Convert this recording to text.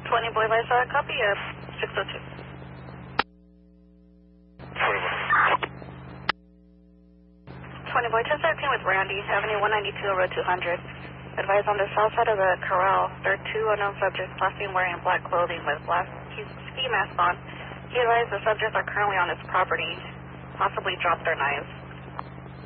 20 Boy Liza, copy, 602. 20 Boy, 1017 with Randy, Avenue 192, Road 200. Advise on the south side of the corral, there are two unknown subjects last seen wearing black clothing with black ski masks on. He advised the subjects are currently on his property, possibly dropped their knives.